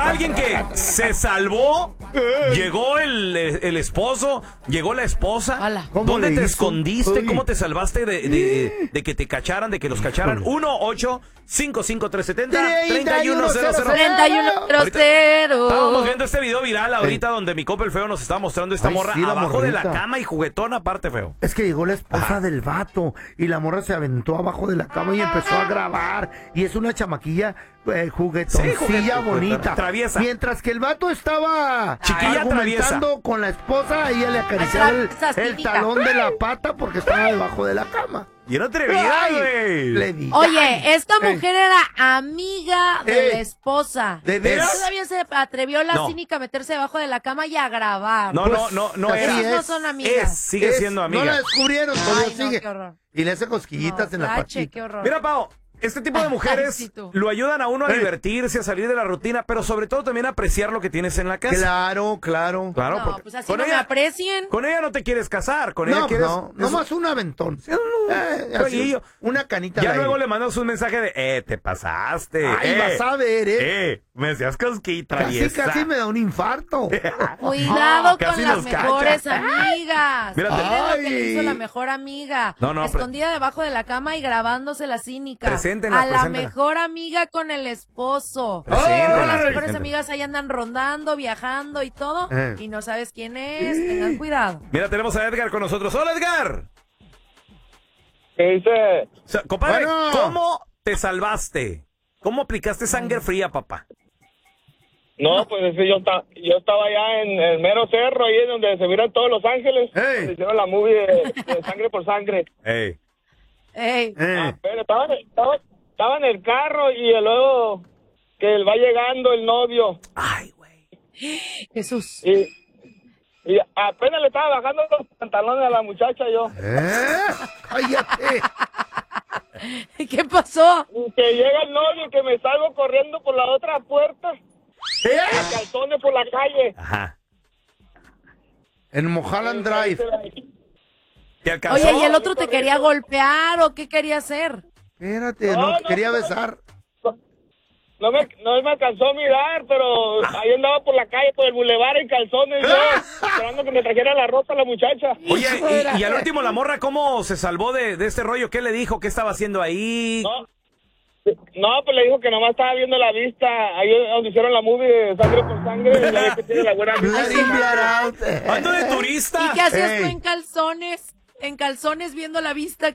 Habrá alguien que se salvó, llegó el esposo, llegó la esposa. Hola. ¿Dónde te escondiste? ¿Cómo te salvaste de que te cacharan, de que los cacharan? 1-855-370-3100. Estábamos viendo este video viral ahorita donde mi compa el feo nos está mostrando esta morra abajo de la cama y juguetona aparte, feo. Es que llegó la esposa del vato y la morra se aventó abajo de la cama y empezó a grabar. Y es una chamaquilla juguetoncilla bonita. Traviesa. Mientras que el vato estaba chiquilla argumentando con la esposa, ella le acariciaba el talón de la pata porque estaba debajo de la cama. Y era atrevida, güey. Oye, esta mujer era amiga de la esposa. ¿De veras? Todavía se atrevió la cínica a meterse debajo de la cama y a grabar. No Ellas era. no son amigas. Sigue siendo amiga. No la descubrieron, todavía sigue. Qué horror. Y le hace cosquillitas en la patita. Qué horror. Mira, Pao, este tipo de mujeres lo ayudan a uno a divertirse, a salir de la rutina, pero sobre todo también a apreciar lo que tienes en la casa. Claro. No, pues así no me aprecien. Con ella no te quieres casar, con ella quieres... No más un aventón. Una canita. Ya luego le mandas un mensaje de, te pasaste. Ay, vas a ver, me decías cosquita. Casi me da un infarto. Cuidado con las mejores amigas. Mírate. Miren lo que le hizo la mejor amiga. No, escondida debajo de la cama y grabándose la cínica. Preséntenla. La mejor amiga con el esposo. Preséntenla, Las mejores amigas ahí andan rondando, viajando y todo. Y no sabes quién es. Tengan cuidado. Mira, tenemos a Edgar con nosotros. ¡Hola, Edgar! ¿Qué dice? Compadre, ¿cómo te salvaste? ¿Cómo aplicaste sangre fría, papá? No, pues yo estaba allá en el mero cerro, ahí donde se miran todos Los Ángeles. Donde hicieron la movie de Sangre por Sangre. Ey. Pero estaba en el carro y luego que va llegando el novio. Ay, güey. Jesús. Y apenas le estaba bajando los pantalones a la muchacha yo. ¡Cállate! ¿Qué pasó? Y que llega el novio y que me salgo corriendo por la otra puerta. A calzones por la calle. Ajá. En Mulholland Drive. ¿Te alcanzó? Oye, ¿y el otro te quería golpear o qué quería hacer? Espérate, quería besar. No me alcanzó a mirar, pero ahí andaba por la calle, por el bulevar en calzones, yo, esperando que me trajera la ropa la muchacha. Oye, y al último la morra, ¿cómo se salvó de este rollo? ¿Qué le dijo? ¿Qué estaba haciendo ahí? No, pues le dijo que nomás estaba viendo la vista, ahí donde hicieron la movie de Sangre por Sangre, y ya ve que tiene la buena vista. ¿Ando de turista? ¿Y qué hacías tú en calzones? En calzones viendo la vista,